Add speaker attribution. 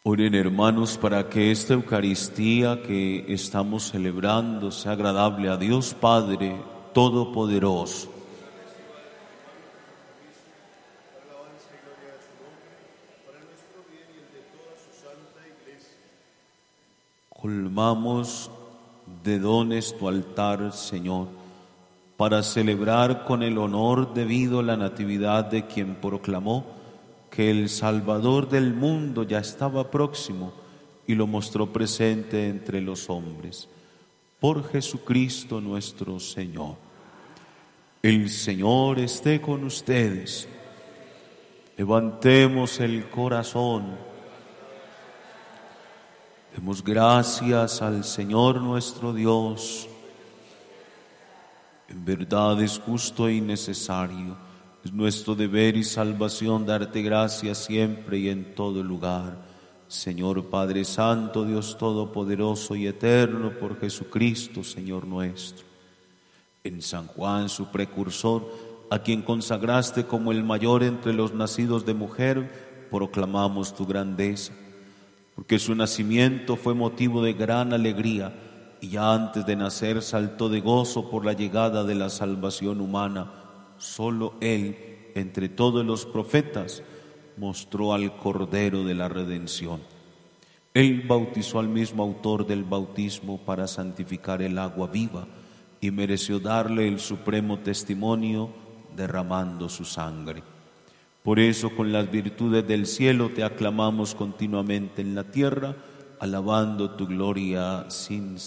Speaker 1: Oren, hermanos, para que esta Eucaristía que estamos celebrando sea agradable a Dios Padre Todopoderoso. Colmamos de dones tu altar, Señor, para celebrar con el honor debido la natividad de quien proclamó que el Salvador del mundo ya estaba próximo y lo mostró presente entre los hombres. Por Jesucristo nuestro Señor. El Señor esté con ustedes. Levantemos el corazón. Demos gracias al Señor nuestro Dios. En verdad es justo y necesario, es nuestro deber y salvación darte gracias siempre y en todo lugar. Señor Padre Santo, Dios Todopoderoso y Eterno, por Jesucristo, Señor nuestro. En San Juan, su precursor, a quien consagraste como el mayor entre los nacidos de mujer, proclamamos tu grandeza, porque su nacimiento fue motivo de gran alegría y ya antes de nacer saltó de gozo por la llegada de la salvación humana. Solo Él, entre todos los profetas, mostró al Cordero de la Redención. Él bautizó al mismo autor del bautismo para santificar el agua viva y mereció darle el supremo testimonio derramando su sangre. Por eso, con las virtudes del cielo te aclamamos continuamente en la tierra, alabando tu gloria sin